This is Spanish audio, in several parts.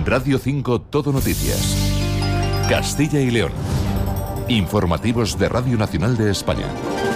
Radio 5 Todo Noticias. Castilla y León. Informativos de Radio Nacional de España.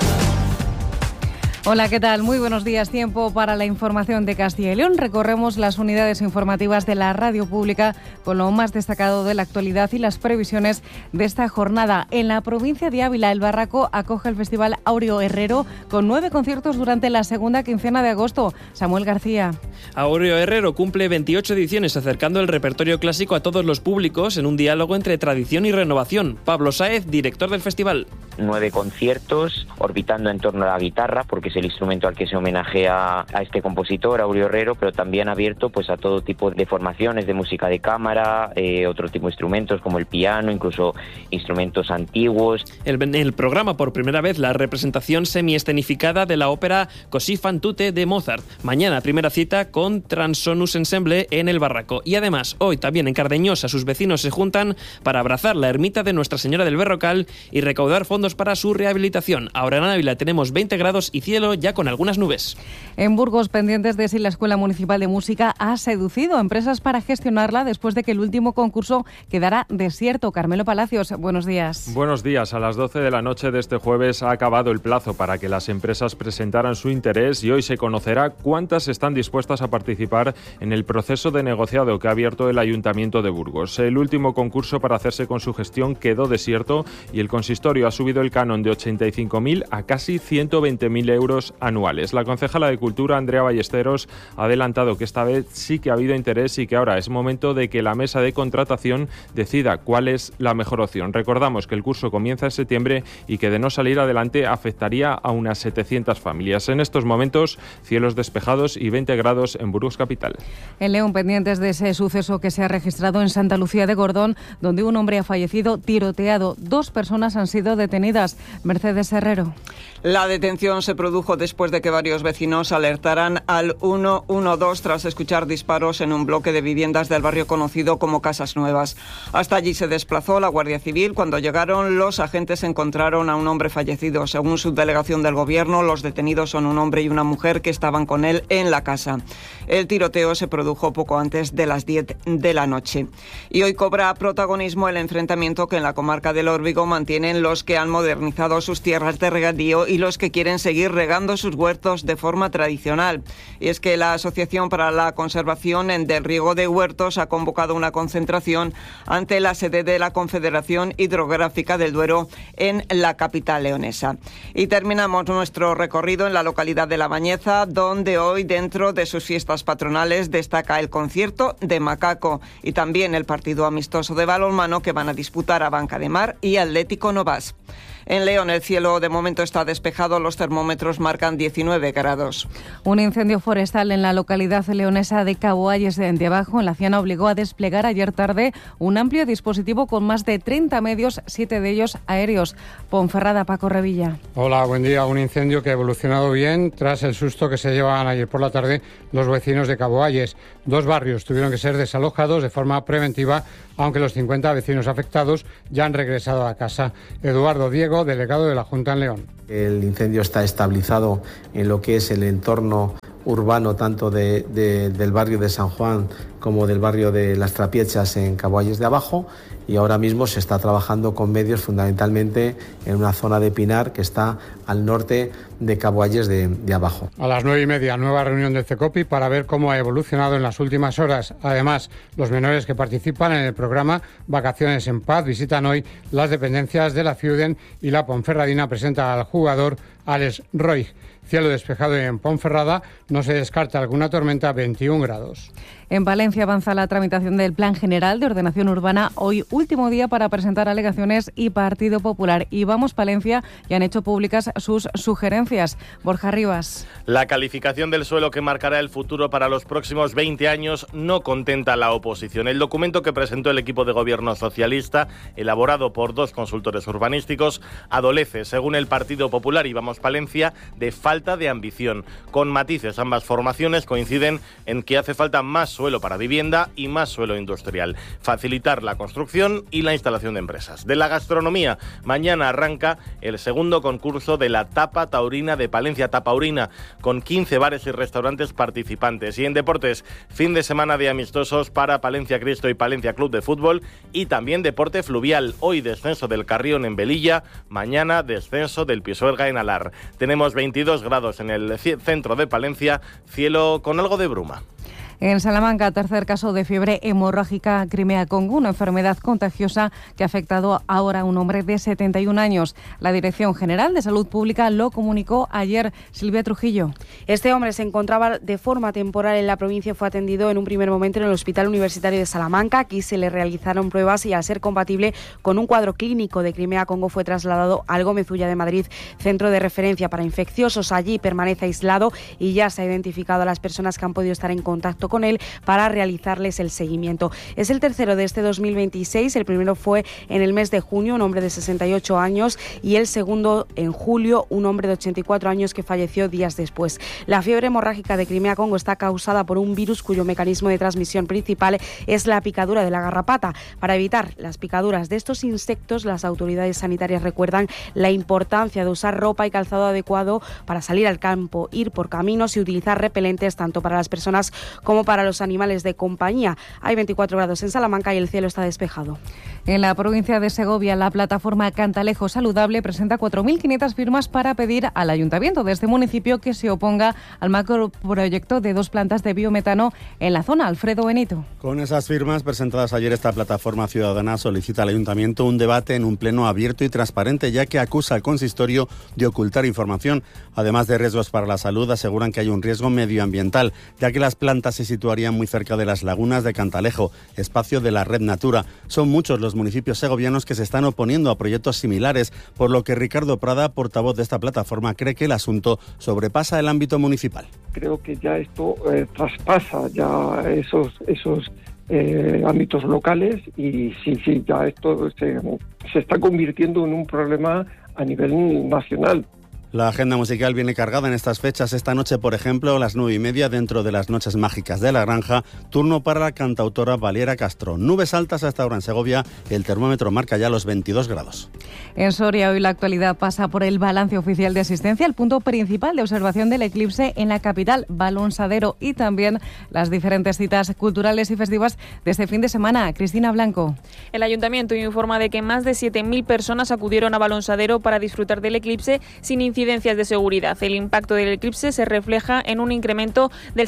Hola, ¿qué tal? Muy buenos días. Tiempo para la información de Castilla y León. Recorremos las unidades informativas de la radio pública con lo más destacado de la actualidad y las previsiones de esta jornada. En la provincia de Ávila, el Barraco acoge el Festival Áureo Herrero con 9 conciertos durante la segunda quincena de agosto. Samuel García. Áureo Herrero cumple 28 ediciones acercando el repertorio clásico a todos los públicos en un diálogo entre tradición y renovación. Pablo Sáez, director del festival. 9 conciertos orbitando en torno a la guitarra, porque es el instrumento al que se homenajea a este compositor, Áureo Herrero, pero también abierto pues a todo tipo de formaciones de música de cámara, otro tipo de instrumentos como el piano, incluso instrumentos antiguos. En el programa, por primera vez, la representación semiescenificada de la ópera Così fan tutte de Mozart. Mañana, primera cita con Transonus Ensemble en el Barraco. Y además, hoy también en Cardeñosa, sus vecinos se juntan para abrazar la ermita de Nuestra Señora del Berrocal y recaudar fondos para su rehabilitación. Ahora en Ávila tenemos 20 grados y cielo ya con algunas nubes. En Burgos, pendientes de si la Escuela Municipal de Música ha seducido a empresas para gestionarla después de que el último concurso quedara desierto. Carmelo Palacios, buenos días. Buenos días. A las 12 de la noche de este jueves ha acabado el plazo para que las empresas presentaran su interés y hoy se conocerá cuántas están dispuestas a participar en el proceso de negociado que ha abierto el Ayuntamiento de Burgos. El último concurso para hacerse con su gestión quedó desierto y el consistorio ha subido el canon de 85.000 a casi 120.000 euros anuales. La concejala de Cultura, Andrea Ballesteros, ha adelantado que esta vez sí que ha habido interés y que ahora es momento de que la mesa de contratación decida cuál es la mejor opción. Recordamos que el curso comienza en septiembre y que de no salir adelante afectaría a unas 700 familias. En estos momentos, cielos despejados y 20 grados en Burgos capital. En León, pendientes de ese suceso que se ha registrado en Santa Lucía de Gordón, donde un hombre ha fallecido tiroteado. 2 personas han sido detenidas. Mercedes Herrero. La detención se produjo después de que varios vecinos alertaran al 112 tras escuchar disparos en un bloque de viviendas del barrio conocido como Casas Nuevas. Hasta allí se desplazó la Guardia Civil. Cuando llegaron, los agentes encontraron a un hombre fallecido. Según subdelegación del Gobierno, los detenidos son un hombre y una mujer que estaban con él en la casa. El tiroteo se produjo poco antes de las 10 de la noche. Y hoy cobra protagonismo el enfrentamiento que en la comarca del Órbigo mantienen los que han modernizado sus tierras de regadío y los que quieren seguir regando sus huertos de forma tradicional. Y es que la Asociación para la Conservación del Riego de Huertos ha convocado una concentración ante la sede de la Confederación Hidrográfica del Duero en la capital leonesa. Y terminamos nuestro recorrido en la localidad de La Bañeza, donde hoy, dentro de sus fiestas patronales, destaca el concierto de Macaco y también el partido amistoso de balonmano que van a disputar Abanca de Mar y Atlético Novas. En León el cielo de momento está despejado, los termómetros marcan 19 grados. Un incendio forestal en la localidad leonesa de Caboalles de Abajo, en la Ciana, obligó a desplegar ayer tarde un amplio dispositivo con más de 30 medios, 7 de ellos aéreos. Ponferrada, Paco Revilla. Hola, buen día. Un incendio que ha evolucionado bien tras el susto que se llevaban ayer por la tarde los vecinos de Caboalles. 2 barrios tuvieron que ser desalojados de forma preventiva, aunque los 50 vecinos afectados ya han regresado a casa. Eduardo Diego, delegado de la Junta en León. El incendio está estabilizado en lo que es el entorno urbano, tanto del barrio de San Juan como del barrio de Las Trapiechas en Caboalles de Abajo, y ahora mismo se está trabajando con medios fundamentalmente en una zona de Pinar que está al norte de Caboalles de Abajo. A las 9:30, nueva reunión del CECOPI para ver cómo ha evolucionado en las últimas horas. Además, los menores que participan en el programa Vacaciones en Paz visitan hoy las dependencias de la Ciuden y la Ponferradina presenta al jugador Alex Roig. Cielo despejado en Ponferrada, no se descarta alguna tormenta, 21 grados. En Palencia avanza la tramitación del Plan General de Ordenación Urbana. Hoy último día para presentar alegaciones y Partido Popular. Y Vamos Palencia ya han hecho públicas sus sugerencias. Borja Rivas. La calificación del suelo que marcará el futuro para los próximos 20 años no contenta a la oposición. El documento que presentó el equipo de gobierno socialista, elaborado por 2 consultores urbanísticos, adolece, según el Partido Popular y Vamos Palencia, de falta falta de ambición. Con matices, ambas formaciones coinciden en que hace falta más suelo para vivienda y más suelo industrial. Facilitar la construcción y la instalación de empresas. De la gastronomía, mañana arranca el segundo concurso de la Tapa Taurina de Palencia, Tapaurina, con 15 bares y restaurantes participantes. Y en deportes, fin de semana de amistosos para Palencia Cristo y Palencia Club de Fútbol, y también deporte fluvial. Hoy descenso del Carrión en Velilla, mañana descenso del Pisuerga en Alar. Tenemos 22 grados en el centro de Palencia, cielo con algo de bruma. En Salamanca, tercer caso de fiebre hemorrágica Crimea-Congo, una enfermedad contagiosa que ha afectado ahora a un hombre de 71 años. La Dirección General de Salud Pública lo comunicó ayer. Silvia Trujillo. Este hombre se encontraba de forma temporal en la provincia y fue atendido en un primer momento en el Hospital Universitario de Salamanca. Aquí se le realizaron pruebas y, al ser compatible con un cuadro clínico de Crimea-Congo, fue trasladado al Gómez Ulla de Madrid, centro de referencia para infecciosos. Allí permanece aislado y ya se ha identificado a las personas que han podido estar en contacto con él para realizarles el seguimiento. Es el tercero de este 2026, el primero fue en el mes de junio, un hombre de 68 años, y el segundo en julio, un hombre de 84 años que falleció días después. La fiebre hemorrágica de Crimea-Congo está causada por un virus cuyo mecanismo de transmisión principal es la picadura de la garrapata. Para evitar las picaduras de estos insectos, las autoridades sanitarias recuerdan la importancia de usar ropa y calzado adecuado para salir al campo, ir por caminos y utilizar repelentes tanto para las personas como para los animales de compañía. Hay 24 grados en Salamanca y el cielo está despejado. En la provincia de Segovia, la plataforma Cantalejo Saludable presenta 4.500 firmas para pedir al ayuntamiento de este municipio que se oponga al macroproyecto de 2 plantas de biometano en la zona. Alfredo Benito. Con esas firmas presentadas ayer, esta plataforma ciudadana solicita al ayuntamiento un debate en un pleno abierto y transparente, ya que acusa al consistorio de ocultar información. Además de riesgos para la salud, aseguran que hay un riesgo medioambiental, ya que las plantas se situarían muy cerca de las lagunas de Cantalejo, espacio de la Red Natura. Son muchos los municipios segovianos que se están oponiendo a proyectos similares, por lo que Ricardo Prada, portavoz de esta plataforma, cree que el asunto sobrepasa el ámbito municipal. Creo que ya esto traspasa ya esos ámbitos locales y sí, ya esto se está convirtiendo en un problema a nivel nacional. La agenda musical viene cargada en estas fechas. Esta noche, por ejemplo, a las 9:30, dentro de las Noches Mágicas de la Granja, turno para la cantautora Valiera Castro. Nubes altas hasta ahora en Segovia, el termómetro marca ya los 22 grados. En Soria, hoy la actualidad pasa por el balance oficial de asistencia, el punto principal de observación del eclipse en la capital, Balonsadero, y también las diferentes citas culturales y festivas de este fin de semana. Cristina Blanco. El ayuntamiento informa de que más de 7.000 personas acudieron a Balonsadero para disfrutar del eclipse sin incidencias de seguridad. El impacto del eclipse se refleja en un incremento del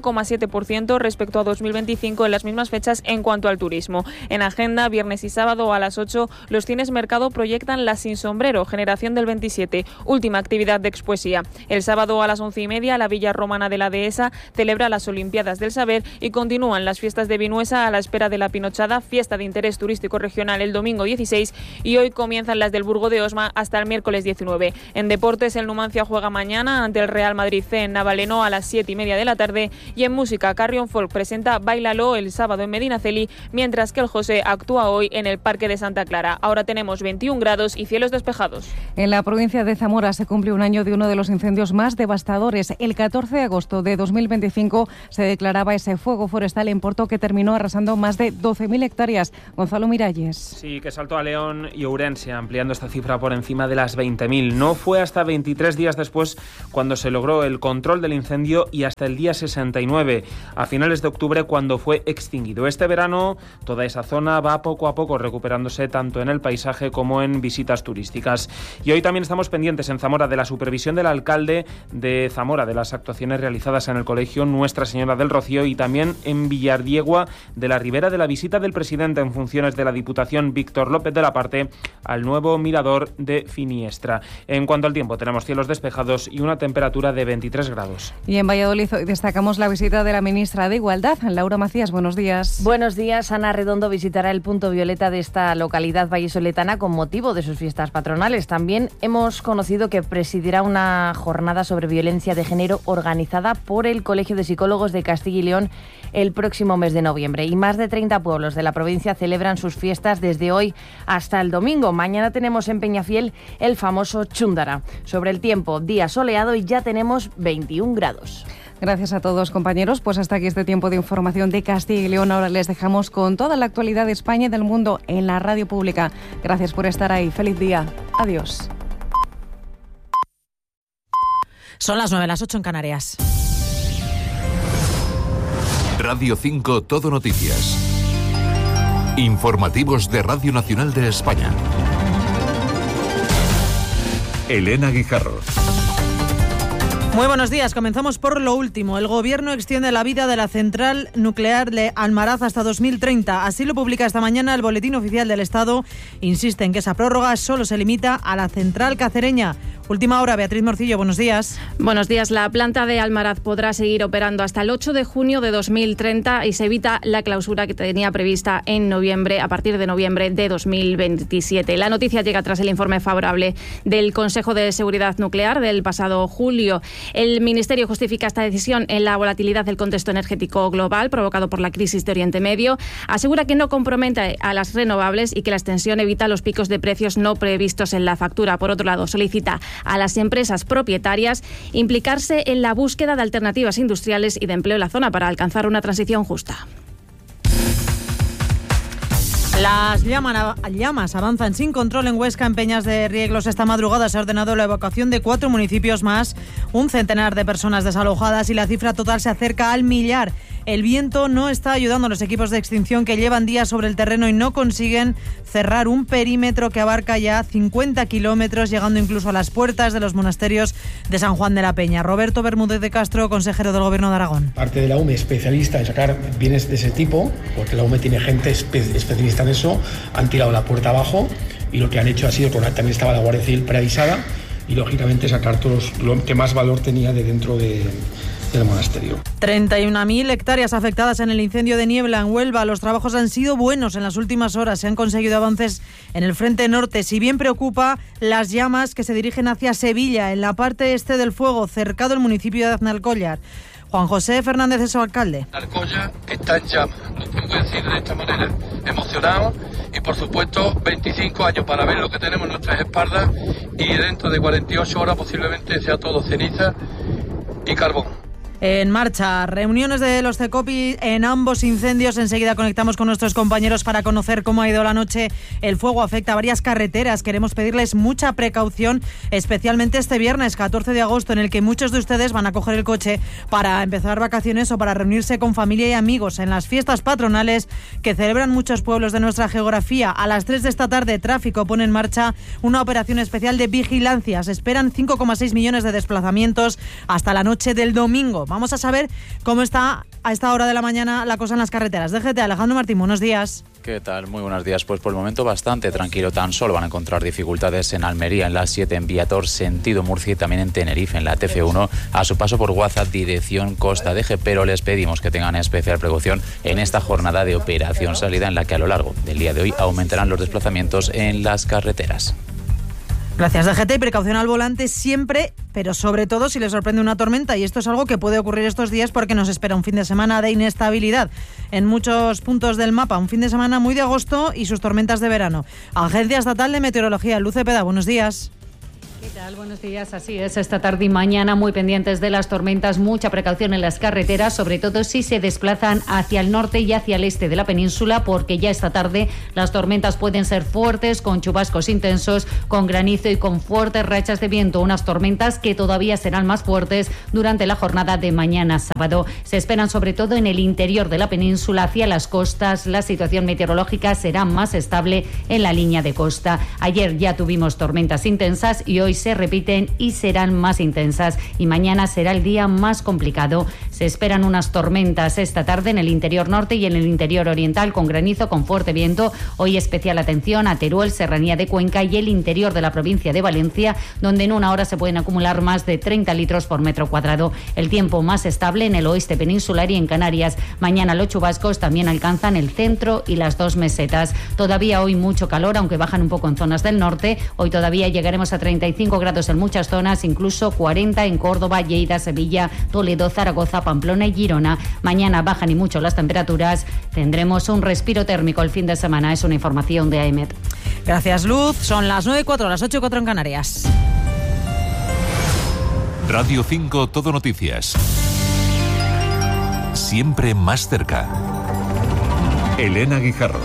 60,7% respecto a 2025 en las mismas fechas en cuanto al turismo. En agenda, viernes y sábado a las 8, los cines Mercado proyectan La Sin Sombrero, Generación del 27, última actividad de Expoesía. El sábado a las 11:30, la Villa Romana de la Dehesa celebra las Olimpiadas del Saber y continúan las fiestas de Vinuesa a la espera de la Pinochada, fiesta de interés turístico regional, el domingo 16, y hoy comienzan las del Burgo de Osma hasta el miércoles 19. En deportes, el Numancia juega mañana ante el Real Madrid C en Navaleno a las 7:30 de la tarde, y en música, Carrion Folk presenta Báilalo el sábado en Medinaceli, mientras que el José actúa hoy en el Parque de Santa Clara. Ahora tenemos 21 grados y cielos despejados. En la provincia de Zamora se cumple un año de uno de los incendios más devastadores. El 14 de agosto de 2025 se declaraba ese fuego forestal en Porto que terminó arrasando más de 12.000 hectáreas. Gonzalo Miralles. Sí, que saltó a León y Ourense, ampliando esta cifra por encima de las 20.000. No fue hasta 23 días después cuando se logró el control del incendio y hasta el día 69, a finales de octubre, cuando fue extinguido. Este verano toda esa zona va poco a poco recuperándose tanto en el paisaje como en visitas turísticas. Y hoy también estamos pendientes en Zamora de la supervisión del alcalde de Zamora de las actuaciones realizadas en el colegio Nuestra Señora del Rocío, y también en Villardiegua de la Ribera de la visita del presidente en funciones de la Diputación, Víctor López de la Parte, al nuevo mirador de Finiestra. En cuanto al tiempo, tenemos cielos despejados y una temperatura de 23 grados. Y en Valladolid hoy destacamos la visita de la ministra de Igualdad, Laura Macías. Buenos días. Buenos días. Ana Redondo visitará el punto violeta de esta localidad vallisoletana con motivo de sus fiestas patronales. También hemos conocido que presidirá una jornada sobre violencia de género organizada por el Colegio de Psicólogos de Castilla y León el próximo mes de noviembre. Y más de 30 pueblos de la provincia celebran sus fiestas desde hoy hasta el domingo. Mañana tenemos en Peñafiel el famoso Chúndara. Son Sobre el tiempo, día soleado y ya tenemos 21 grados. Gracias a todos, compañeros. Pues hasta aquí este tiempo de información de Castilla y León. Ahora les dejamos con toda la actualidad de España y del mundo en la radio pública. Gracias por estar ahí. Feliz día. Adiós. Son las 9, las 8 en Canarias. Radio 5 Todo Noticias. Informativos de Radio Nacional de España. Elena Guijarro. Muy buenos días. Comenzamos por lo último. El Gobierno extiende la vida de la central nuclear de Almaraz hasta 2030. Así lo publica esta mañana el Boletín Oficial del Estado. Insiste en que esa prórroga solo se limita a la central cacereña. Última hora, Beatriz Morcillo, buenos días. Buenos días. La planta de Almaraz podrá seguir operando hasta el 8 de junio de 2030 y se evita la clausura que tenía prevista en noviembre, a partir de noviembre de 2027. La noticia llega tras el informe favorable del Consejo de Seguridad Nuclear del pasado julio. El Ministerio justifica esta decisión en la volatilidad del contexto energético global provocado por la crisis de Oriente Medio. Asegura que no compromete a las renovables y que la extensión evita los picos de precios no previstos en la factura. Por otro lado, solicita a las empresas propietarias implicarse en la búsqueda de alternativas industriales y de empleo en la zona para alcanzar una transición justa. Las llamas avanzan sin control en Huesca, en Peñas de Rieglos. Esta madrugada se ha ordenado la evacuación de 4 municipios más, un centenar de personas desalojadas y la cifra total se acerca al 1.000.000. El viento no está ayudando a los equipos de extinción que llevan días sobre el terreno y no consiguen cerrar un perímetro que abarca ya 50 kilómetros, llegando incluso a las puertas de los monasterios de San Juan de la Peña. Roberto Bermúdez de Castro, consejero del Gobierno de Aragón. Parte de la UME especialista en sacar bienes de ese tipo, porque la UME tiene gente especialista en eso, han tirado la puerta abajo y lo que han hecho ha sido, también estaba la Guardia Civil preavisada y lógicamente sacar todos lo que más valor tenía de dentro del monasterio. 31.000 hectáreas afectadas en el incendio de Niebla en Huelva. Los trabajos han sido buenos en las últimas horas. Se han conseguido avances en el frente norte. Si bien preocupa las llamas que se dirigen hacia Sevilla, en la parte este del fuego, cercado el municipio de Aznalcóllar. Juan José Fernández es su alcalde. Aznalcóllar está en llamas, lo tengo que decir de esta manera, emocionado y por supuesto 25 años para ver lo que tenemos en nuestras espaldas y dentro de 48 horas posiblemente sea todo ceniza y carbón. En marcha, reuniones de los CECOPI en ambos incendios. Enseguida conectamos con nuestros compañeros para conocer cómo ha ido la noche. El fuego afecta a varias carreteras. Queremos pedirles mucha precaución, especialmente este viernes 14 de agosto, en el que muchos de ustedes van a coger el coche para empezar vacaciones o para reunirse con familia y amigos en las fiestas patronales que celebran muchos pueblos de nuestra geografía. A las 3 de esta tarde, Tráfico pone en marcha una operación especial de vigilancia. Se esperan 5,6 millones de desplazamientos hasta la noche del domingo. Vamos a saber cómo está a esta hora de la mañana la cosa en las carreteras. DGT, Alejandro Martín, buenos días. ¿Qué tal? Muy buenos días. Pues por el momento bastante tranquilo. Tan solo van a encontrar dificultades en Almería, en la 7, en Viator, sentido Murcia, y también en Tenerife, en la TF1, a su paso por Guaza, dirección Costa de Eje. Pero les pedimos que tengan especial precaución en esta jornada de operación salida, en la que a lo largo del día de hoy aumentarán los desplazamientos en las carreteras. Gracias, DGT. Y precaución al volante siempre, pero sobre todo si les sorprende una tormenta. Y esto es algo que puede ocurrir estos días porque nos espera un fin de semana de inestabilidad en muchos puntos del mapa. Un fin de semana muy de agosto y sus tormentas de verano. Agencia Estatal de Meteorología, Luz Cepeda, buenos días. ¿Qué tal? Buenos días. Así es, esta tarde y mañana muy pendientes de las tormentas, mucha precaución en las carreteras, sobre todo si se desplazan hacia el norte y hacia el este de la península, porque ya esta tarde las tormentas pueden ser fuertes, con chubascos intensos, con granizo y con fuertes rachas de viento, unas tormentas que todavía serán más fuertes durante la jornada de mañana sábado. Se esperan sobre todo en el interior de la península, hacia las costas. La situación meteorológica será más estable en la línea de costa. Ayer ya tuvimos tormentas intensas y hoy se repiten y serán más intensas, y mañana será el día más complicado. Se esperan unas tormentas esta tarde en el interior norte y en el interior oriental, con granizo, con fuerte viento. Hoy especial atención a Teruel, Serranía de Cuenca y el interior de la provincia de Valencia, donde en una hora se pueden acumular más de 30 litros por metro cuadrado. El tiempo más estable en el oeste peninsular y en Canarias. Mañana los chubascos también alcanzan el centro y las dos mesetas. Todavía hoy mucho calor, aunque bajan un poco en zonas del norte. Hoy todavía llegaremos a 35 grados en muchas zonas, incluso 40 en Córdoba, Lleida, Sevilla, Toledo, Zaragoza, Pamplona y Girona. Mañana bajan y mucho las temperaturas. Tendremos un respiro térmico el fin de semana. Es una información de AEMET. Gracias, Luz. Son las 9:04, las 8:04 en Canarias. Radio 5 Todo Noticias. Siempre más cerca. Elena Guijarro.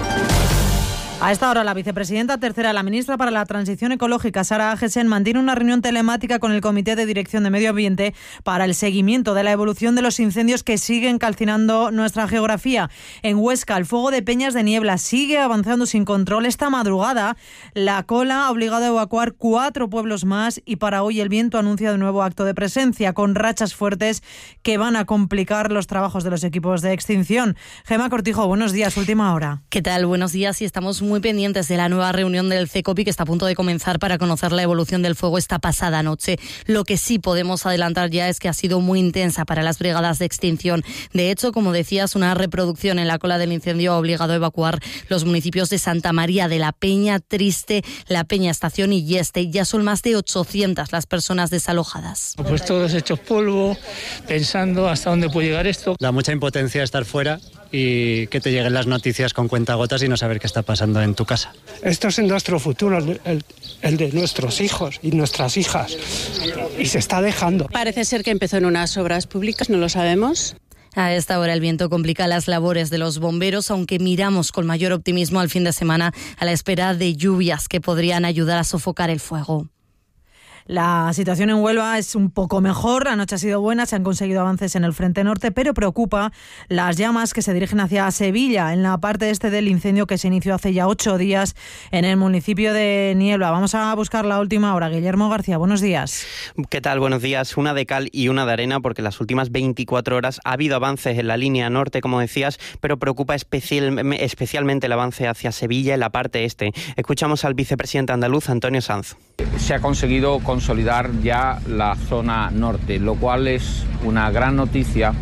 A esta hora, la vicepresidenta tercera, la ministra para la Transición Ecológica, Sara Agesen, mantiene una reunión telemática con el Comité de Dirección de Medio Ambiente para el seguimiento de la evolución de los incendios que siguen calcinando nuestra geografía. En Huesca, el fuego de Peñas de Niebla sigue avanzando sin control. Esta madrugada, la cola ha obligado a evacuar 4 pueblos más y para hoy el viento anuncia de nuevo acto de presencia, con rachas fuertes que van a complicar los trabajos de los equipos de extinción. Gemma Cortijo, buenos días, última hora. ¿Qué tal? Buenos días, y estamos muy pendientes de la nueva reunión del CECOPI que está a punto de comenzar para conocer la evolución del fuego esta pasada noche. Lo que sí podemos adelantar ya es que ha sido muy intensa para las brigadas de extinción. De hecho, como decías, una reproducción en la cola del incendio ha obligado a evacuar los municipios de Santa María de la Peña, Triste, La Peña Estación y Yeste. Ya son más de 800 las personas desalojadas. Pues todos hechos polvo, pensando hasta dónde puede llegar esto. Da mucha impotencia estar fuera y que te lleguen las noticias con cuentagotas y no saber qué está pasando en tu casa. Esto es nuestro futuro, el de nuestros hijos y nuestras hijas, y se está dejando. Parece ser que empezó en unas obras públicas, no lo sabemos. A esta hora el viento complica las labores de los bomberos, aunque miramos con mayor optimismo al fin de semana a la espera de lluvias que podrían ayudar a sofocar el fuego. La situación en Huelva es un poco mejor. Anoche ha sido buena, se han conseguido avances en el frente norte, pero preocupa las llamas que se dirigen hacia Sevilla, en la parte este del incendio que se inició hace ya 8 días en el municipio de Niebla. Vamos a buscar la última hora. Guillermo García, buenos días. ¿Qué tal? Buenos días. Una de cal y una de arena, porque en las últimas 24 horas ha habido avances en la línea norte, como decías, pero preocupa especialmente el avance hacia Sevilla, en la parte este. Escuchamos al vicepresidente andaluz, Antonio Sanz. Se ha conseguido consolidar ya la zona norte, lo cual es una gran noticia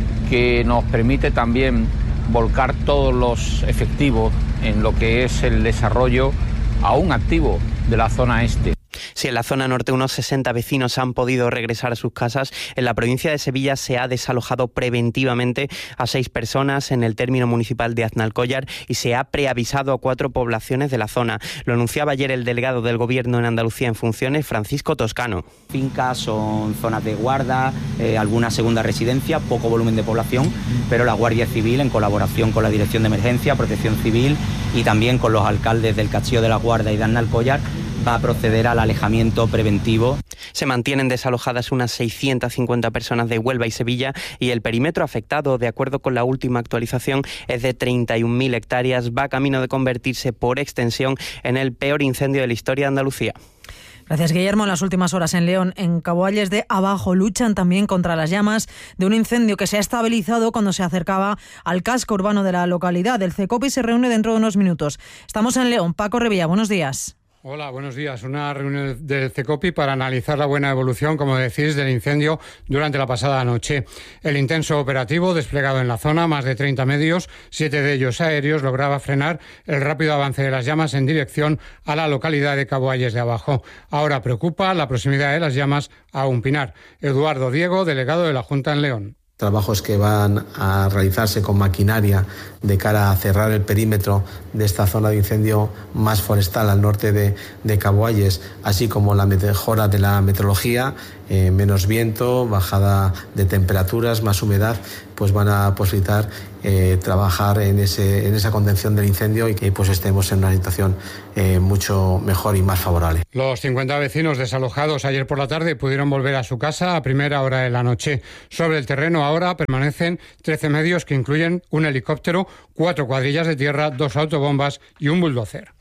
que nos permite también volcar todos los efectivos en lo que es el desarrollo aún activo de la zona este. Sí, en la zona norte unos 60 vecinos han podido regresar a sus casas. En la provincia de Sevilla se ha desalojado preventivamente a 6 personas en el término municipal de Aznalcóllar y se ha preavisado a 4 poblaciones de la zona. Lo anunciaba ayer el delegado del Gobierno en Andalucía en funciones, Francisco Toscano. Fincas son zonas de guarda, alguna segunda residencia, poco volumen de población, pero la Guardia Civil, en colaboración con la Dirección de Emergencia, Protección Civil y también con los alcaldes del Castillo de la Guarda y de Aznalcóllar, va a proceder al alejamiento preventivo. Se mantienen desalojadas unas 650 personas de Huelva y Sevilla y el perímetro afectado, de acuerdo con la última actualización, es de 31.000 hectáreas. Va camino de convertirse por extensión en el peor incendio de la historia de Andalucía. Gracias, Guillermo. En las últimas horas en León, en Caboalles de Abajo, luchan también contra las llamas de un incendio que se ha estabilizado cuando se acercaba al casco urbano de la localidad. El CECOPI se reúne dentro de unos minutos. Estamos en León. Paco Revilla, buenos días. Hola, buenos días. Una reunión del CECOPI para analizar la buena evolución, como decís, del incendio durante la pasada noche. El intenso operativo desplegado en la zona, más de 30 medios, 7 de ellos aéreos, lograba frenar el rápido avance de las llamas en dirección a la localidad de Caboalles de Abajo. Ahora preocupa la proximidad de las llamas a un pinar. Eduardo Diego, delegado de la Junta en León. Trabajos que van a realizarse con maquinaria de cara a cerrar el perímetro de esta zona de incendio más forestal al norte de Caboalles, así como la mejora de la meteorología, menos viento, bajada de temperaturas, más humedad, pues van a posibilitar trabajar en esa contención del incendio y que pues estemos en una situación mucho mejor y más favorable. Los 50 vecinos desalojados ayer por la tarde pudieron volver a su casa a primera hora de la noche. Sobre el terreno ahora permanecen 13 medios que incluyen un helicóptero, 4 cuadrillas de tierra, 2 autobombas y un bulldozer.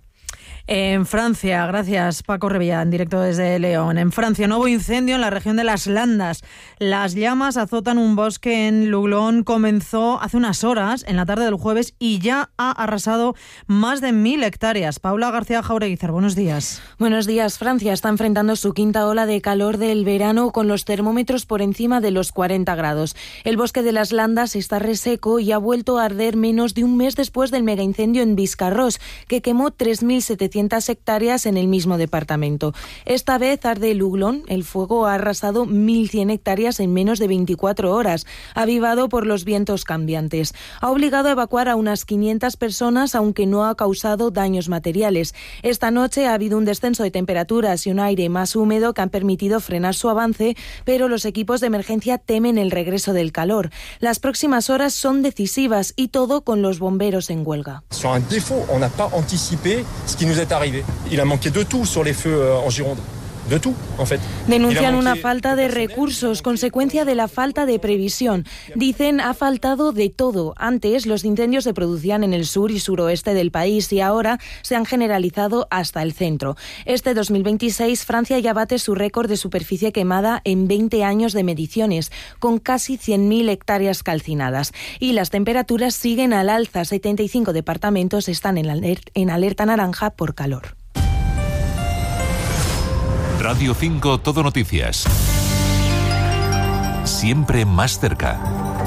En Francia, gracias Paco Revilla, en directo desde León. En Francia, nuevo incendio en la región de las Landas. Las llamas azotan un bosque en Luglón. Comenzó hace unas horas, en la tarde del jueves, y ya ha arrasado más de 1.000 hectáreas. Paula García Jaureguizar, buenos días. Buenos días. Francia está enfrentando su quinta ola de calor del verano con los termómetros por encima de los 40 grados. El bosque de las Landas está reseco y ha vuelto a arder menos de un mes después del megaincendio en Biscarrosse, que quemó 3.700 300 hectáreas en el mismo departamento. Esta vez arde Luglón. El fuego ha arrasado 1.100 hectáreas en menos de 24 horas, avivado por los vientos cambiantes. Ha obligado a evacuar a unas 500 personas, aunque no ha causado daños materiales. Esta noche ha habido un descenso de temperaturas y un aire más húmedo que han permitido frenar su avance, pero los equipos de emergencia temen el regreso del calor. Las próximas horas son decisivas y todo con los bomberos en huelga. Sur un défaut, on n'a pas anticipé ce qui nous est arrivé. Il a manqué de tout sur les feux en Gironde. De tout, en fait. Denuncian una falta de recursos, consecuencia de la falta de previsión. Dicen, ha faltado de todo. Antes los incendios se producían en el sur y suroeste del país y ahora se han generalizado hasta el centro. Este 2026 Francia ya bate su récord de superficie quemada en 20 años de mediciones, con casi 100.000 hectáreas calcinadas. Y las temperaturas siguen al alza. 75 departamentos están en alerta naranja por calor. Radio 5 Todo Noticias. Siempre más cerca.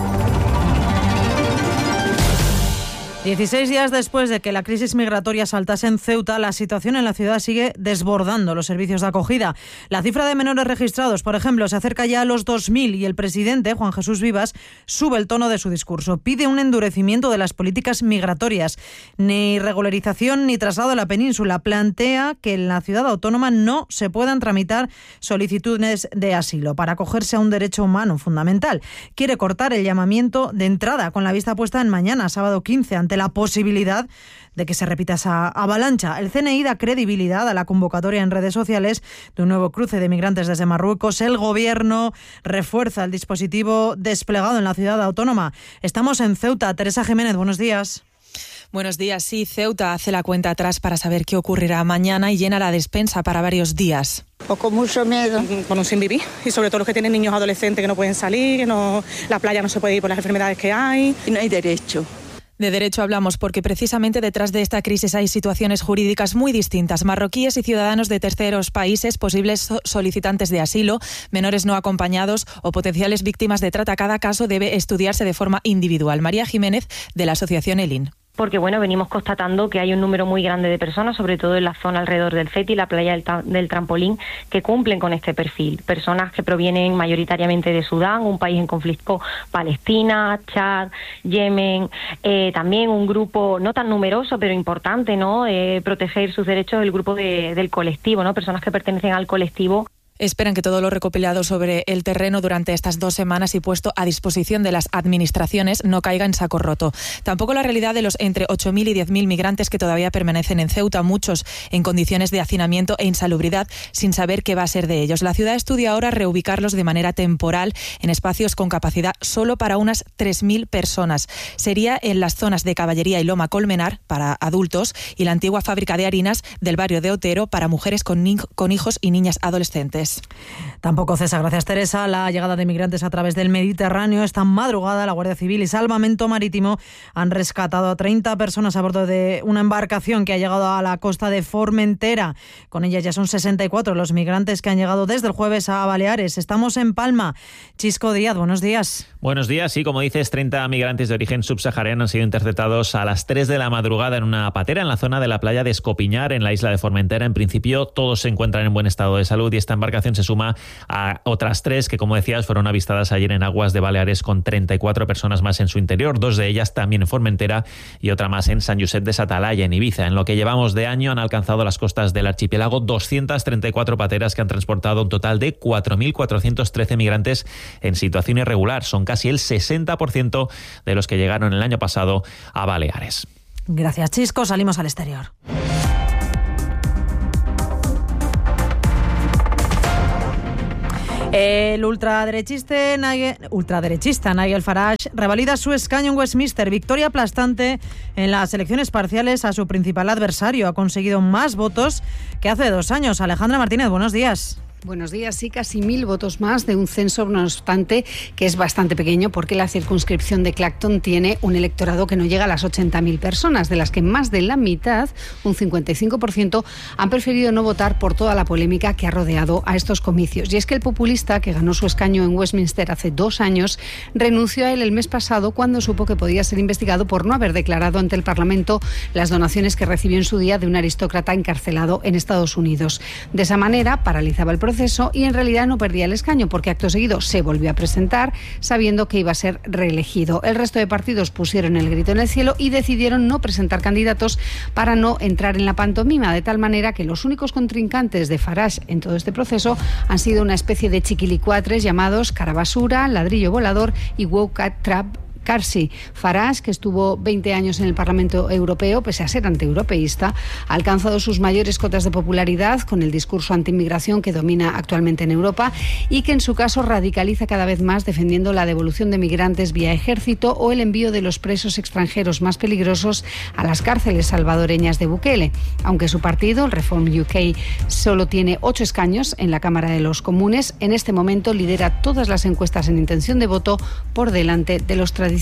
16 días después de que la crisis migratoria saltase en Ceuta, la situación en la ciudad sigue desbordando los servicios de acogida. La cifra de menores registrados, por ejemplo, se acerca ya a los 2.000 y el presidente, Juan Jesús Vivas, sube el tono de su discurso. Pide un endurecimiento de las políticas migratorias. Ni regularización ni traslado a la península. Plantea que en la ciudad autónoma no se puedan tramitar solicitudes de asilo para acogerse a un derecho humano fundamental. Quiere cortar el llamamiento de entrada con la vista puesta en mañana, sábado 15, ante la posibilidad de que se repita esa avalancha. El CNI da credibilidad a la convocatoria en redes sociales de un nuevo cruce de migrantes desde Marruecos. El Gobierno refuerza el dispositivo desplegado en la ciudad autónoma. Estamos en Ceuta. Teresa Jiménez, buenos días. Buenos días. Sí, Ceuta hace la cuenta atrás para saber qué ocurrirá mañana y llena la despensa para varios días. O con mucho miedo. Con un sin vivir. Y sobre todo los que tienen niños adolescentes que no pueden salir, que no, la playa no se puede ir por las enfermedades que hay. Y no hay derecho. De derecho hablamos porque precisamente detrás de esta crisis hay situaciones jurídicas muy distintas. Marroquíes y ciudadanos de terceros países, posibles solicitantes de asilo, menores no acompañados o potenciales víctimas de trata. Cada caso debe estudiarse de forma individual. María Jiménez, de la asociación ELIN. Porque venimos constatando que hay un número muy grande de personas, sobre todo en la zona alrededor del CETI, la playa del Trampolín, que cumplen con este perfil. Personas que provienen mayoritariamente de Sudán, un país en conflicto, Palestina, Chad, Yemen, también un grupo no tan numeroso pero importante, ¿no? Proteger sus derechos, el grupo del colectivo, ¿no? Personas que pertenecen al colectivo. Esperan que todo lo recopilado sobre el terreno durante estas 2 semanas y puesto a disposición de las administraciones no caiga en saco roto. Tampoco la realidad de los entre 8.000 y 10.000 migrantes que todavía permanecen en Ceuta, muchos en condiciones de hacinamiento e insalubridad, sin saber qué va a ser de ellos. La ciudad estudia ahora reubicarlos de manera temporal en espacios con capacidad solo para unas 3.000 personas. Sería en las zonas de Caballería y Loma Colmenar para adultos y la antigua fábrica de harinas del barrio de Otero para mujeres con hijos y niñas adolescentes. Tampoco cesa, gracias Teresa, la llegada de migrantes a través del Mediterráneo. Esta madrugada la Guardia Civil y Salvamento Marítimo han rescatado a 30 personas a bordo de una embarcación que ha llegado a la costa de Formentera. Con ella ya son 64 los migrantes que han llegado desde el jueves a Baleares. Estamos en Palma. Chisco Díaz, buenos días. Buenos días. Sí, como dices, 30 migrantes de origen subsahariano han sido interceptados a las 3 de la madrugada en una patera en la zona de la playa de Escopiñar, en la isla de Formentera. En principio, todos se encuentran en buen estado de salud y esta embarcación se suma a otras 3 que, como decías, fueron avistadas ayer en aguas de Baleares con 34 personas más en su interior, 2 de ellas también en Formentera y otra más en San Josep de Satalaya, en Ibiza. En lo que llevamos de año han alcanzado las costas del archipiélago 234 pateras que han transportado un total de 4.413 migrantes en situación irregular. Son casi el 60% de los que llegaron el año pasado a Baleares. Gracias, Chisco. Salimos al exterior. El ultraderechista Nigel Farage revalida su escaño en Westminster. Victoria aplastante en las elecciones parciales a su principal adversario. Ha conseguido más votos que hace 2 años. Alejandra Martínez, buenos días. Buenos días. Sí, casi 1.000 votos más de un censo, no obstante, que es bastante pequeño porque la circunscripción de Clacton tiene un electorado que no llega a las 80.000 personas, de las que más de la mitad, un 55%, han preferido no votar por toda la polémica que ha rodeado a estos comicios. Y es que el populista, que ganó su escaño en Westminster hace 2 años, renunció a él el mes pasado cuando supo que podía ser investigado por no haber declarado ante el Parlamento las donaciones que recibió en su día de un aristócrata encarcelado en Estados Unidos. De esa manera, paralizaba el proceso y en realidad no perdía el escaño porque acto seguido se volvió a presentar sabiendo que iba a ser reelegido. El resto de partidos pusieron el grito en el cielo y decidieron no presentar candidatos para no entrar en la pantomima, de tal manera que los únicos contrincantes de Farage en todo este proceso han sido una especie de chiquilicuatres llamados Carabasura, Ladrillo Volador y Woke Trap Carsey. Farage, que estuvo 20 años en el Parlamento Europeo, pese a ser antieuropeísta, ha alcanzado sus mayores cotas de popularidad con el discurso antiinmigración que domina actualmente en Europa y que en su caso radicaliza cada vez más defendiendo la devolución de migrantes vía ejército o el envío de los presos extranjeros más peligrosos a las cárceles salvadoreñas de Bukele. Aunque su partido, el Reform UK, solo tiene 8 escaños en la Cámara de los Comunes, en este momento lidera todas las encuestas en intención de voto por delante de los tradicionales.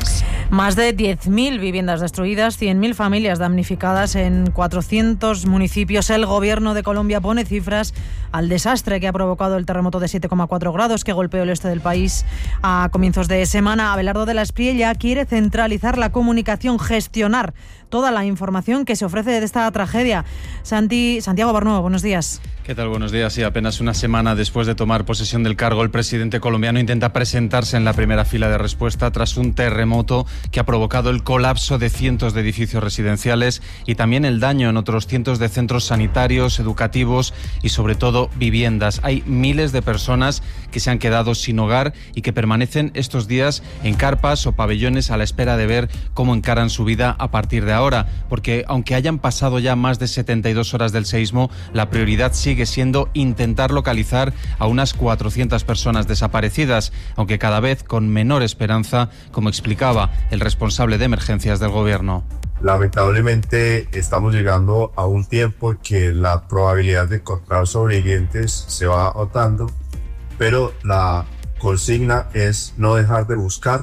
Más de 10.000 viviendas destruidas, 100.000 familias damnificadas en 400 municipios. El Gobierno de Colombia pone cifras al desastre que ha provocado el terremoto de 7,4 grados que golpeó el este del país a comienzos de semana. Abelardo de la Espriella quiere centralizar la comunicación, gestionar toda la información que se ofrece de esta tragedia. Santiago Barnuevo, buenos días. ¿Qué tal? Buenos días. Y apenas una semana después de tomar posesión del cargo, el presidente colombiano intenta presentarse en la primera fila de respuesta tras un terremoto que ha provocado el colapso de cientos de edificios residenciales y también el daño en otros cientos de centros sanitarios, educativos y sobre todo viviendas. Hay miles de personas que se han quedado sin hogar y que permanecen estos días en carpas o pabellones a la espera de ver cómo encaran su vida a partir de ahora, porque aunque hayan pasado ya más de 72 horas del seísmo, la prioridad sigue siendo intentar localizar a unas 400 personas desaparecidas, aunque cada vez con menor esperanza, como explicaba el responsable de emergencias del gobierno. Lamentablemente estamos llegando a un tiempo que la probabilidad de encontrar sobrevivientes se va agotando, pero la consigna es no dejar de buscar.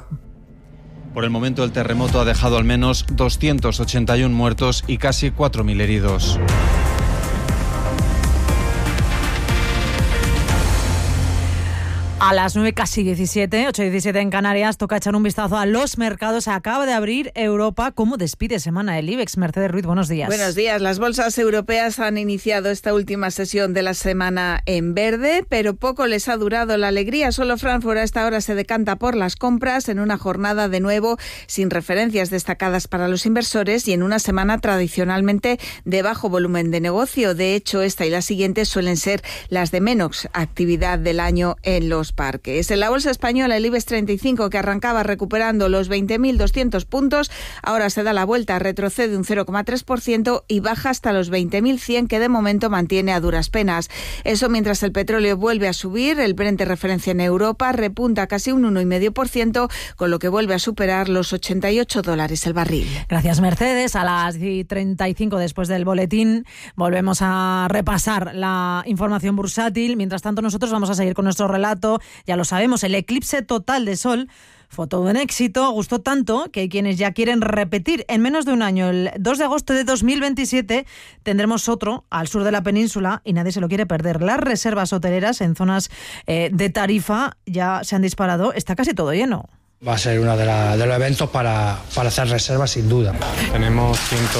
Por el momento el terremoto ha dejado al menos 281 muertos y casi 4.000 heridos. A las 9, casi 17, 8:17 en Canarias, toca echar un vistazo a los mercados. Acaba de abrir Europa. ¿Cómo despide semana el IBEX? Mercedes Ruiz, buenos días. Buenos días. Las bolsas europeas han iniciado esta última sesión de la semana en verde, pero poco les ha durado la alegría. Solo Frankfurt a esta hora se decanta por las compras en una jornada de nuevo sin referencias destacadas para los inversores y en una semana tradicionalmente de bajo volumen de negocio. De hecho, esta y la siguiente suelen ser las de menos actividad del año en los parques. En la bolsa española, el IBEX 35, que arrancaba recuperando los 20.200 puntos, ahora se da la vuelta, retrocede un 0,3% y baja hasta los 20.100, que de momento mantiene a duras penas. Eso mientras el petróleo vuelve a subir, el Brent de referencia en Europa repunta casi un 1,5%, con lo que vuelve a superar los $88 el barril. Gracias, Mercedes. A las 35 después del boletín volvemos a repasar la información bursátil. Mientras tanto, nosotros vamos a seguir con nuestro relato. Ya lo sabemos, el eclipse total de sol fue todo un éxito, gustó tanto que hay quienes ya quieren repetir. En menos de un año, el 2 de agosto de 2027, tendremos otro al sur de la península y nadie se lo quiere perder. Las reservas hoteleras en zonas de Tarifa ya se han disparado, está casi todo lleno. Va a ser uno de los eventos para hacer reservas, sin duda. Tenemos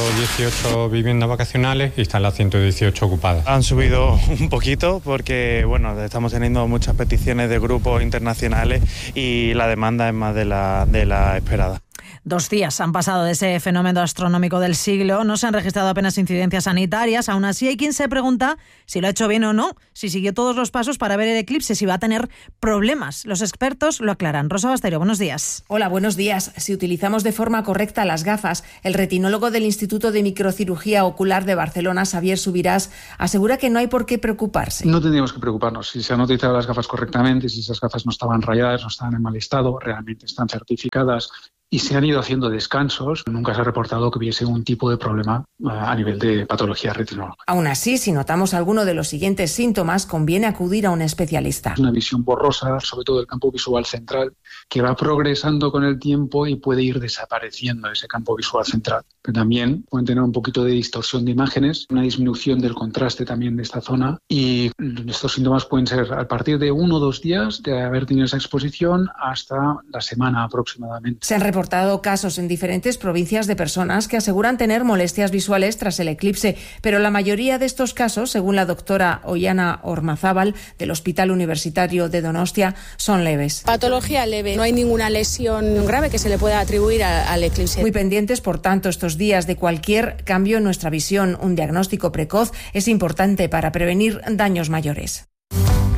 118 viviendas vacacionales y están las 118 ocupadas. Han subido un poquito porque bueno, estamos teniendo muchas peticiones de grupos internacionales y la demanda es más de la esperada. 2 días han pasado de ese fenómeno astronómico del siglo, no se han registrado apenas incidencias sanitarias, aún así hay quien se pregunta si lo ha hecho bien o no, si siguió todos los pasos para ver el eclipse, si va a tener problemas. Los expertos lo aclaran. Rosa Basterio, buenos días. Hola, buenos días. Si utilizamos de forma correcta las gafas, el retinólogo del Instituto de Microcirugía Ocular de Barcelona, Xavier Subirás, asegura que no hay por qué preocuparse. No tendríamos que preocuparnos. Si se han utilizado las gafas correctamente, si esas gafas no estaban rayadas, no estaban en mal estado, realmente están certificadas y se han ido haciendo descansos. Nunca se ha reportado que hubiese un tipo de problema a nivel de patología retinológica. Aún así, si notamos alguno de los siguientes síntomas, conviene acudir a un especialista. Una visión borrosa, sobre todo del campo visual central, que va progresando con el tiempo y puede ir desapareciendo ese campo visual central. Pero también pueden tener un poquito de distorsión de imágenes, una disminución del contraste también de esta zona, y estos síntomas pueden ser a partir de 1 o 2 días de haber tenido esa exposición hasta la semana aproximadamente. Se han reportado casos en diferentes provincias de personas que aseguran tener molestias visuales tras el eclipse, pero la mayoría de estos casos, según la doctora Ollana Ormazábal del Hospital Universitario de Donostia, son leves. Patología leve, no hay ninguna lesión grave que se le pueda atribuir al eclipse. Muy pendientes, por tanto, estos días de cualquier cambio en nuestra visión. Un diagnóstico precoz es importante para prevenir daños mayores.